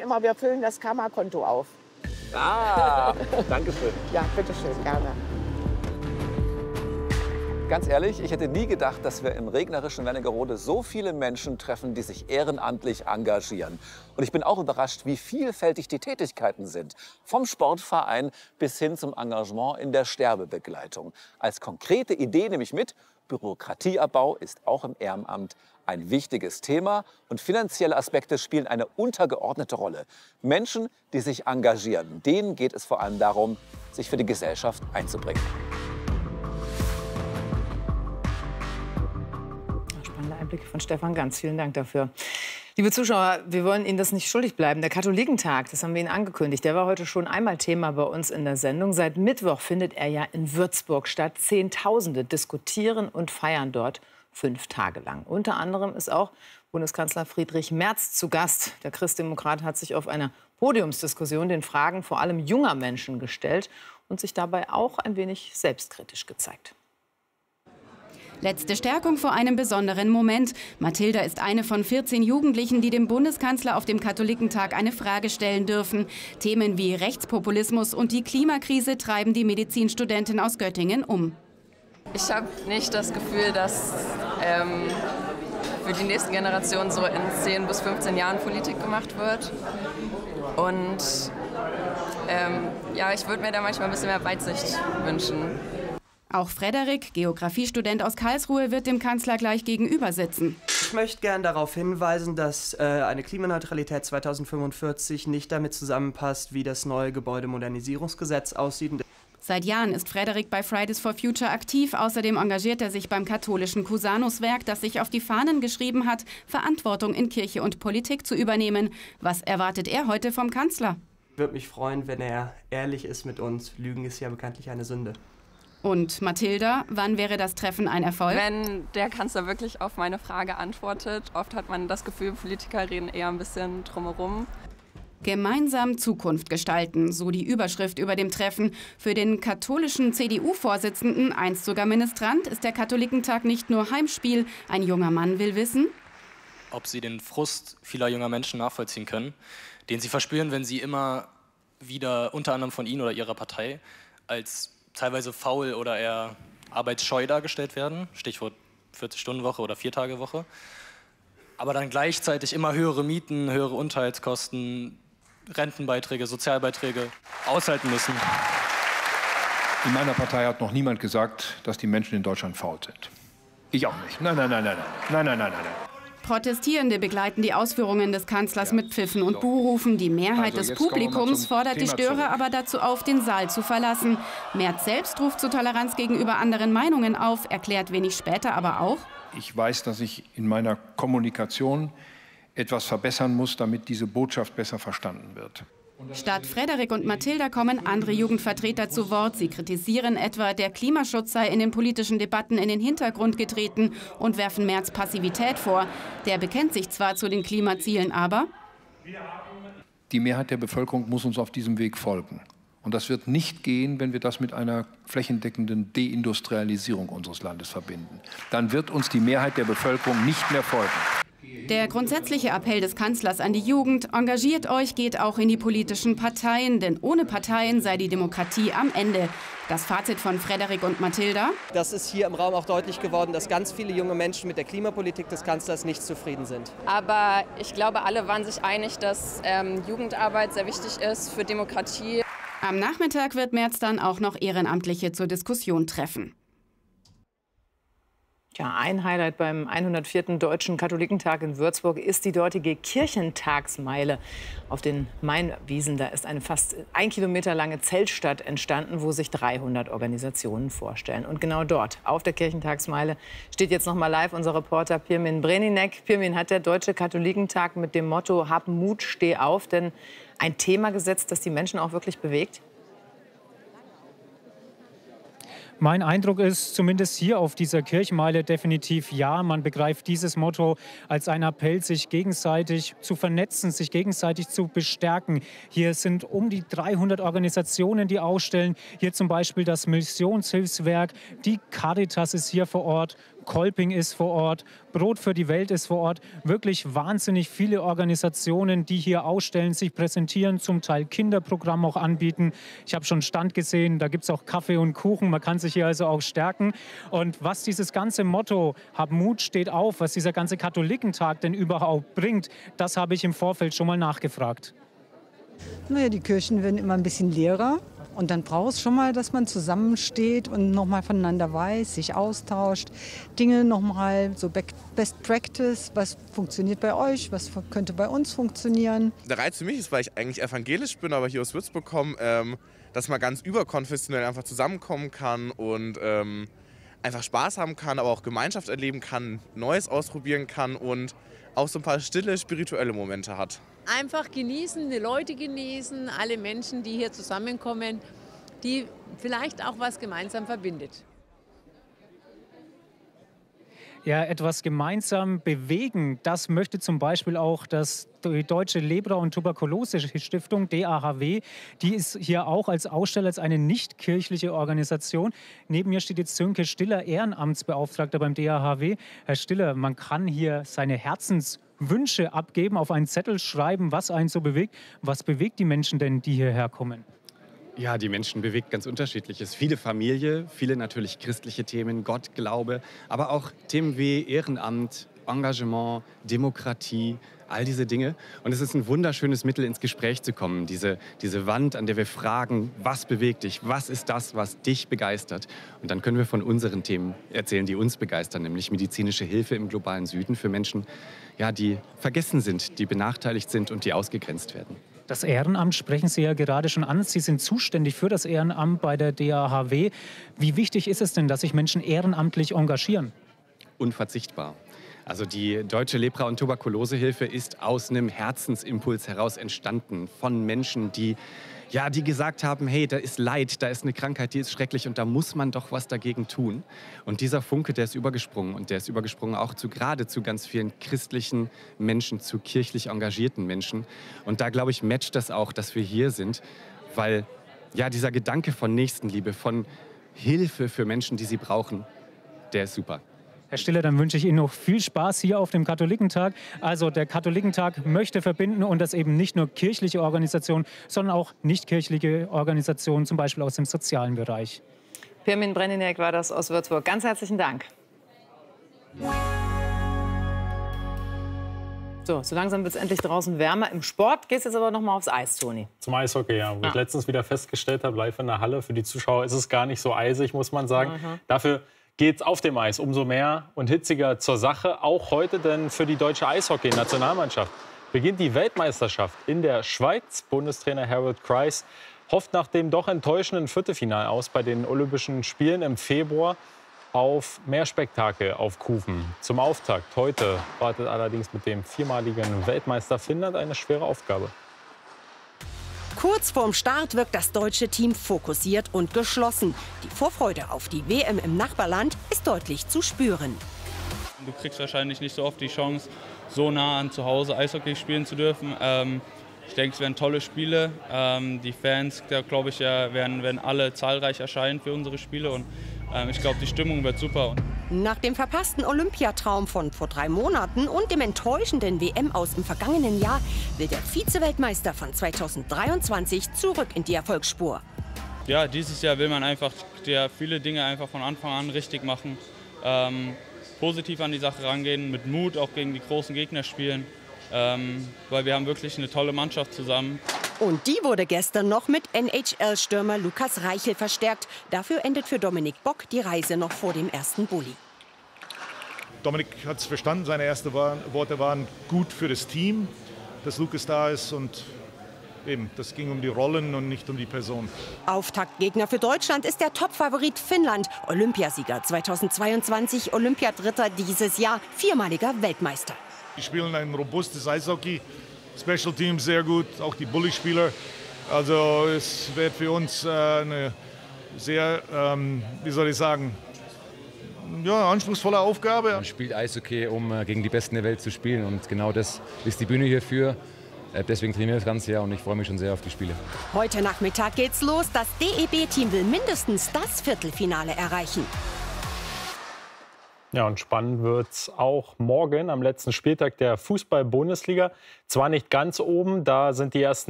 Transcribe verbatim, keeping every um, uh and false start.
immer, wir füllen das Karma-Konto auf. Ah, danke schön. Ja, bitteschön, gerne. Ganz ehrlich, ich hätte nie gedacht, dass wir im regnerischen Wernigerode so viele Menschen treffen, die sich ehrenamtlich engagieren. Und ich bin auch überrascht, wie vielfältig die Tätigkeiten sind. Vom Sportverein bis hin zum Engagement in der Sterbebegleitung. Als konkrete Idee nehme ich mit, Bürokratieabbau ist auch im Ehrenamt ein wichtiges Thema und finanzielle Aspekte spielen eine untergeordnete Rolle. Menschen, die sich engagieren, denen geht es vor allem darum, sich für die Gesellschaft einzubringen. Spannende Einblicke von Stefan Ganz. Vielen Dank dafür. Liebe Zuschauer, wir wollen Ihnen das nicht schuldig bleiben. Der Katholikentag, das haben wir Ihnen angekündigt, der war heute schon einmal Thema bei uns in der Sendung. Seit Mittwoch findet er ja in Würzburg statt. Zehntausende diskutieren und feiern dort fünf Tage lang. Unter anderem ist auch Bundeskanzler Friedrich Merz zu Gast. Der Christdemokrat hat sich auf einer Podiumsdiskussion den Fragen vor allem junger Menschen gestellt und sich dabei auch ein wenig selbstkritisch gezeigt. Letzte Stärkung vor einem besonderen Moment. Mathilda ist eine von vierzehn Jugendlichen, die dem Bundeskanzler auf dem Katholikentag eine Frage stellen dürfen. Themen wie Rechtspopulismus und die Klimakrise treiben die Medizinstudentin aus Göttingen um. Ich habe nicht das Gefühl, dass ähm, für die nächsten Generationen so in zehn bis fünfzehn Jahren Politik gemacht wird. Und ähm, ja, ich würde mir da manchmal ein bisschen mehr Weitsicht wünschen. Auch Frederik, Geografiestudent aus Karlsruhe, wird dem Kanzler gleich gegenüber sitzen. Ich möchte gern darauf hinweisen, dass äh, eine Klimaneutralität zweitausendfünfundvierzig nicht damit zusammenpasst, wie das neue Gebäudemodernisierungsgesetz aussieht. Seit Jahren ist Frederik bei Fridays for Future aktiv. Außerdem engagiert er sich beim katholischen Cusanuswerk, das sich auf die Fahnen geschrieben hat, Verantwortung in Kirche und Politik zu übernehmen. Was erwartet er heute vom Kanzler? Ich würde mich freuen, wenn er ehrlich ist mit uns. Lügen ist ja bekanntlich eine Sünde. Und Mathilda, wann wäre das Treffen ein Erfolg? Wenn der Kanzler wirklich auf meine Frage antwortet. Oft hat man das Gefühl, Politiker reden eher ein bisschen drumherum. Gemeinsam Zukunft gestalten, so die Überschrift über dem Treffen. Für den katholischen C D U-Vorsitzenden, einst sogar Ministrant, ist der Katholikentag nicht nur Heimspiel. Ein junger Mann will wissen, ob sie den Frust vieler junger Menschen nachvollziehen können, den sie verspüren, wenn sie immer wieder unter anderem von ihnen oder ihrer Partei als teilweise faul oder eher arbeitsscheu dargestellt werden, Stichwort vierzig-Stunden-Woche oder Vier-Tage-Woche, aber dann gleichzeitig immer höhere Mieten, höhere Unterhaltskosten, Rentenbeiträge, Sozialbeiträge aushalten müssen. In meiner Partei hat noch niemand gesagt, dass die Menschen in Deutschland faul sind. Ich auch nicht. Nein, nein, nein, nein, nein, nein, nein, nein, nein. Protestierende begleiten die Ausführungen des Kanzlers ja, mit Pfiffen und Buhrufen. Die Mehrheit also des Publikums fordert die Störer zurück. aber dazu auf, den Saal zu verlassen. Merz selbst ruft zu Toleranz gegenüber anderen Meinungen auf, erklärt wenig später aber auch: Ich weiß, dass ich in meiner Kommunikation etwas verbessern muss, damit diese Botschaft besser verstanden wird. Statt Frederik und Mathilda kommen andere Jugendvertreter zu Wort. Sie kritisieren etwa, der Klimaschutz sei in den politischen Debatten in den Hintergrund getreten und werfen Merz Passivität vor. Der bekennt sich zwar zu den Klimazielen, aber die Mehrheit der Bevölkerung muss uns auf diesem Weg folgen. Und das wird nicht gehen, wenn wir das mit einer flächendeckenden Deindustrialisierung unseres Landes verbinden. Dann wird uns die Mehrheit der Bevölkerung nicht mehr folgen. Der grundsätzliche Appell des Kanzlers an die Jugend: Engagiert euch, geht auch in die politischen Parteien, denn ohne Parteien sei die Demokratie am Ende. Das Fazit von Frederik und Mathilda: Das ist hier im Raum auch deutlich geworden, dass ganz viele junge Menschen mit der Klimapolitik des Kanzlers nicht zufrieden sind. Aber ich glaube, alle waren sich einig, dass ähm, Jugendarbeit sehr wichtig ist für Demokratie. Am Nachmittag wird Merz dann auch noch Ehrenamtliche zur Diskussion treffen. Ja, ein Highlight beim hundertvierten Deutschen Katholikentag in Würzburg ist die dortige Kirchentagsmeile auf den Mainwiesen. Da ist eine fast ein Kilometer lange Zeltstadt entstanden, wo sich dreihundert Organisationen vorstellen. Und genau dort, auf der Kirchentagsmeile, steht jetzt noch mal live unser Reporter Pirmin Breninek. Pirmin, hat der Deutsche Katholikentag mit dem Motto "Hab Mut, steh auf" denn ein Thema gesetzt, das die Menschen auch wirklich bewegt? Mein Eindruck ist, zumindest hier auf dieser Kirchmeile, definitiv ja. Man begreift dieses Motto als ein Appell, sich gegenseitig zu vernetzen, sich gegenseitig zu bestärken. Hier sind um die dreihundert Organisationen, die ausstellen. Hier zum Beispiel das Missionshilfswerk, die Caritas ist hier vor Ort, Kolping ist vor Ort, Brot für die Welt ist vor Ort. Wirklich wahnsinnig viele Organisationen, die hier ausstellen, sich präsentieren, zum Teil Kinderprogramm auch anbieten. Ich habe schon einen Stand gesehen, da gibt es auch Kaffee und Kuchen. Man kann sich hier also auch stärken. Und was dieses ganze Motto "Hab Mut, steht auf", was dieser ganze Katholikentag denn überhaupt bringt, das habe ich im Vorfeld schon mal nachgefragt. Naja, die Kirchen werden immer ein bisschen leerer. Und dann braucht es schon mal, dass man zusammensteht und noch mal voneinander weiß, sich austauscht, Dinge noch mal so Best Practice, was funktioniert bei euch, was könnte bei uns funktionieren. Der Reiz für mich ist, weil ich eigentlich evangelisch bin, aber hier aus Würzburg komme, ähm, dass man ganz überkonfessionell einfach zusammenkommen kann und ähm, einfach Spaß haben kann, aber auch Gemeinschaft erleben kann, Neues ausprobieren kann und auch so ein paar stille, spirituelle Momente hat. Einfach genießen, die Leute genießen, alle Menschen, die hier zusammenkommen, die vielleicht auch was gemeinsam verbindet. Ja, etwas gemeinsam bewegen, das möchte zum Beispiel auch das die Deutsche Lepra- und Tuberkulose-Stiftung, D A H W. Die ist hier auch als Aussteller, als eine nichtkirchliche Organisation. Neben mir steht jetzt Sönke Stiller, Ehrenamtsbeauftragter beim D A H W. Herr Stiller, man kann hier seine Herzenswünsche abgeben, auf einen Zettel schreiben, was einen so bewegt. Was bewegt die Menschen denn, die hierher kommen? Ja, die Menschen bewegt ganz Unterschiedliches. Viele Familie, viele natürlich christliche Themen, Gott, Glaube, aber auch Themen wie Ehrenamt, Engagement, Demokratie, all diese Dinge. Und es ist ein wunderschönes Mittel, ins Gespräch zu kommen. Diese, diese Wand, an der wir fragen, was bewegt dich, was ist das, was dich begeistert? Und dann können wir von unseren Themen erzählen, die uns begeistern, nämlich medizinische Hilfe im globalen Süden für Menschen, ja, die vergessen sind, die benachteiligt sind und die ausgegrenzt werden. Das Ehrenamt sprechen Sie ja gerade schon an. Sie sind zuständig für das Ehrenamt bei der D A H W. Wie wichtig ist es denn, dass sich Menschen ehrenamtlich engagieren? Unverzichtbar. Also die Deutsche Lepra- und Tuberkulosehilfe ist aus einem Herzensimpuls heraus entstanden von Menschen, die, ja, die gesagt haben, hey, da ist Leid, da ist eine Krankheit, die ist schrecklich und da muss man doch was dagegen tun. Und dieser Funke, der ist übergesprungen und der ist übergesprungen auch zu gerade zu ganz vielen christlichen Menschen, zu kirchlich engagierten Menschen. Und da, glaube ich, matcht das auch, dass wir hier sind, weil ja, dieser Gedanke von Nächstenliebe, von Hilfe für Menschen, die sie brauchen, der ist super. Herr Stiller, dann wünsche ich Ihnen noch viel Spaß hier auf dem Katholikentag. Also der Katholikentag möchte verbinden und das eben nicht nur kirchliche Organisationen, sondern auch nichtkirchliche Organisationen, zum Beispiel aus dem sozialen Bereich. Pirmin Brenninek war das aus Würzburg. Ganz herzlichen Dank. So, so langsam wird es endlich draußen wärmer. Im Sport geht es jetzt aber noch mal aufs Eis, Toni. Zum Eishockey, ja. Wo ah. ich letztens wieder festgestellt habe, live in der Halle, für die Zuschauer ist es gar nicht so eisig, muss man sagen. Mhm. Dafür geht es auf dem Eis umso mehr und hitziger zur Sache. Auch heute, denn für die deutsche Eishockey-Nationalmannschaft beginnt die Weltmeisterschaft in der Schweiz. Bundestrainer Harold Kreis hofft nach dem doch enttäuschenden Viertelfinale aus bei den Olympischen Spielen im Februar auf mehr Spektakel auf Kufen. Zum Auftakt heute wartet allerdings mit dem viermaligen Weltmeister Finnland eine schwere Aufgabe. Kurz vorm Start wirkt das deutsche Team fokussiert und geschlossen. Die Vorfreude auf die W M im Nachbarland ist deutlich zu spüren. Du kriegst wahrscheinlich nicht so oft die Chance, so nah an zu Hause Eishockey spielen zu dürfen. Ähm, ich denke, es werden tolle Spiele. Ähm, die Fans, da glaube ich, ja, werden, werden alle zahlreich erscheinen für unsere Spiele. Und ähm, ich glaube, die Stimmung wird super. Nach dem verpassten Olympiatraum von vor drei Monaten und dem enttäuschenden W M aus im vergangenen Jahr will der Vize-Weltmeister von zweitausenddreiundzwanzig zurück in die Erfolgsspur. Ja, dieses Jahr will man einfach ja, viele Dinge einfach von Anfang an richtig machen. Ähm, positiv an die Sache rangehen, mit Mut auch gegen die großen Gegner spielen. Ähm, weil wir haben wirklich eine tolle Mannschaft zusammen. Und die wurde gestern noch mit N H L-Stürmer Lukas Reichel verstärkt. Dafür endet für Dominik Bock die Reise noch vor dem ersten Bulli. Dominik hat es verstanden, seine ersten Worte waren gut für das Team, dass Lukas da ist. Und eben, das ging um die Rollen und nicht um die Person. Auftaktgegner für Deutschland ist der Topfavorit Finnland. Olympiasieger zweitausendzweiundzwanzig, Olympiadritter dieses Jahr, viermaliger Weltmeister. Die spielen ein robustes Eishockey, Special Teams sehr gut, auch die Bully-Spieler. Also es wird für uns äh, eine sehr, ähm, wie soll ich sagen, ja, anspruchsvolle Aufgabe. Man spielt Eishockey, um äh, gegen die Besten der Welt zu spielen und genau das ist die Bühne hierfür. Äh, deswegen trainiere ich das ganze Jahr und ich freue mich schon sehr auf die Spiele. Heute Nachmittag geht's los. Das D E B-Team will mindestens das Viertelfinale erreichen. Ja, und spannend wird es auch morgen am letzten Spieltag der Fußball-Bundesliga. Zwar nicht ganz oben, da sind die ersten